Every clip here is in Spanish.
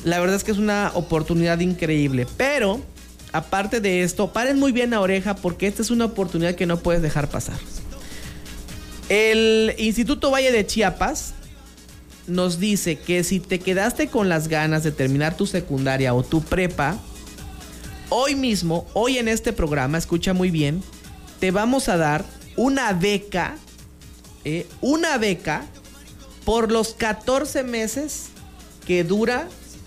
La verdad es que es una oportunidad increíble. Pero, aparte de esto, paren muy bien la oreja porque esta es una oportunidad que no puedes dejar pasar. El Instituto Valle de Chiapas nos dice que si te quedaste con las ganas de terminar tu secundaria o tu prepa, hoy mismo, hoy en este programa, escucha muy bien, te vamos a dar una beca por los 14 meses que dura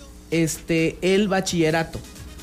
el bachillerato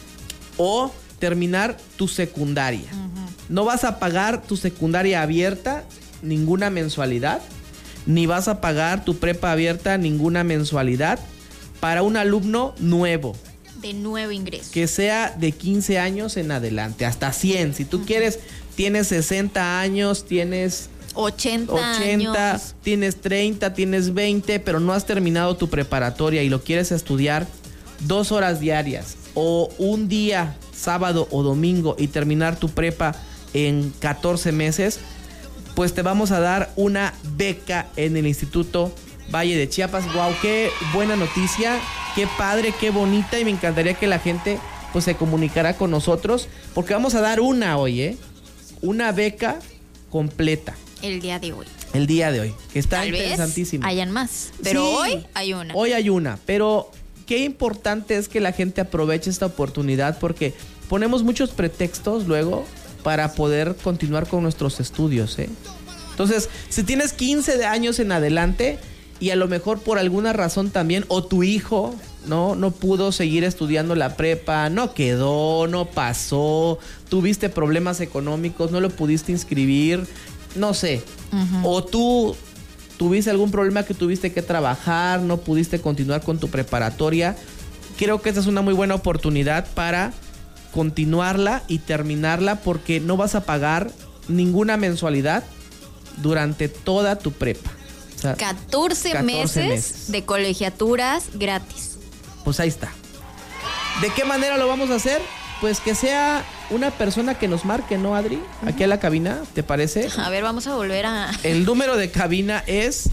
o terminar tu secundaria. No vas a pagar tu secundaria abierta ninguna mensualidad, ni vas a pagar tu prepa abierta ninguna mensualidad para un alumno nuevo. De nuevo ingreso. Que sea de 15 años en adelante, hasta 100. Si tú quieres, tienes 60 años, tienes 80 años. Tienes 30, tienes 20, pero no has terminado tu preparatoria y lo quieres estudiar 2 horas diarias o un día, sábado o domingo, y terminar tu prepa en 14 meses, pues te vamos a dar una beca en el Instituto Valle de Chiapas. Wow, qué buena noticia, qué padre, qué bonita, y me encantaría que la gente pues se comunicara con nosotros porque vamos a dar una hoy, una beca completa. El día de hoy. El día de hoy, que está Tal interesantísimo. Vez hayan más, pero sí, hoy hay una. Hoy hay una, pero qué importante es que la gente aproveche esta oportunidad porque ponemos muchos pretextos luego para poder continuar con nuestros estudios, Entonces, si tienes 15 años en adelante y a lo mejor por alguna razón también, o tu hijo no pudo seguir estudiando la prepa, no quedó, no pasó, tuviste problemas económicos, no lo pudiste inscribir, no sé, o tú tuviste algún problema que tuviste que trabajar, no pudiste continuar con tu preparatoria, creo que esta es una muy buena oportunidad para continuarla y terminarla porque no vas a pagar ninguna mensualidad durante toda tu prepa. O sea, 14 meses de colegiaturas gratis. Pues ahí está. ¿De qué manera lo vamos a hacer? Pues que sea una persona que nos marque, ¿no, Adri? Aquí a la cabina, ¿te parece? A ver, vamos a volver a... El número de cabina es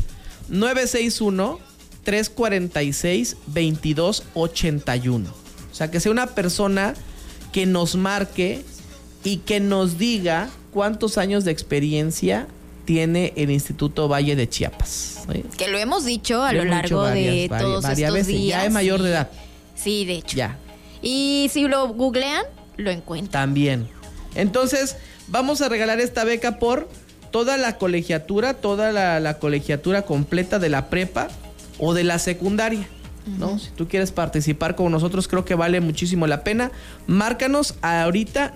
961-346-2281. O sea, que sea una persona que nos marque y que nos diga cuántos años de experiencia tiene el Instituto Valle de Chiapas. Que lo hemos dicho a lo largo de todos estos veces. días. Ya es mayor de edad. Sí, de hecho. Ya. Y si lo googlean, lo encuentran. También. Entonces, vamos a regalar esta beca por toda la colegiatura, la colegiatura completa de la prepa o de la secundaria. ¿No? Si tú quieres participar con nosotros, creo que vale muchísimo la pena. Márcanos ahorita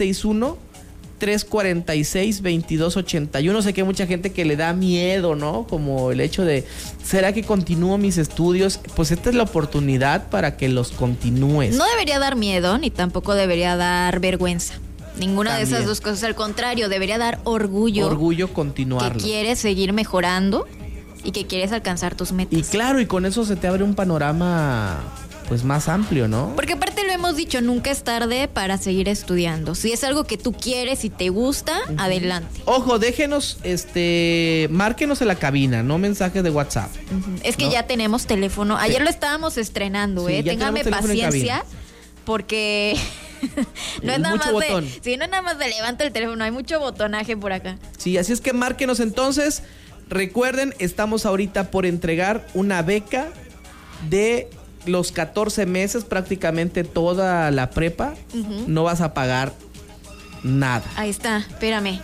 961-346-2281. Sé que hay mucha gente que le da miedo, ¿no? Como el hecho de, ¿será que continúo mis estudios? Pues esta es la oportunidad para que los continúes. No debería dar miedo, ni tampoco debería dar vergüenza. Ninguna de esas dos cosas. Al contrario, debería dar orgullo. Orgullo continuarlo. Que quieres seguir mejorando y que quieres alcanzar tus metas. Y claro, y con eso se te abre un panorama pues más amplio, ¿no? Porque aparte lo hemos dicho, nunca es tarde para seguir estudiando. Si es algo que tú quieres y te gusta, adelante. Ojo, déjenos, márquenos en la cabina, no mensajes de WhatsApp. Es que ya tenemos teléfono. Ayer lo estábamos estrenando, sí, Téngame paciencia, porque no es nada más botón. no es nada más de levanto el teléfono, hay mucho botonaje por acá. Sí, así es que márquenos entonces. Recuerden, estamos ahorita por entregar una beca de los 14 meses, prácticamente toda la prepa. No vas a pagar nada. Ahí está, espérame.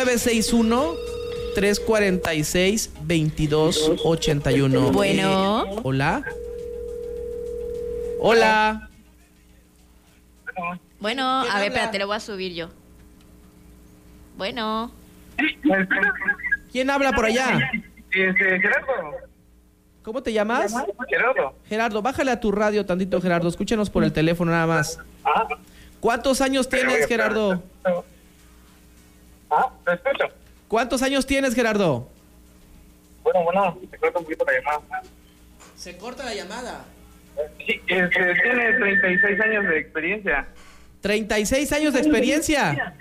961-346-2281. Bueno. Hola. Hola. Bueno, a ver, espérate, lo voy a subir yo. Bueno. ¿Quién habla por allá? Gerardo. ¿Cómo te llamas? Gerardo. Gerardo, bájale a tu radio tantito, Gerardo. Escúchanos por el teléfono nada más. ¿Cuántos años tienes, Gerardo? Te escucho. ¿Cuántos años tienes, Gerardo? Bueno, se corta un poquito la llamada. ¿Se corta la llamada? Sí, tiene 36 años de experiencia. ¿36 años de experiencia?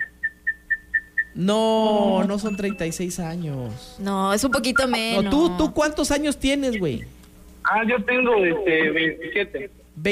No son 36 años. No, es un poquito menos. No, ¿tú cuántos años tienes, güey? Yo tengo 27.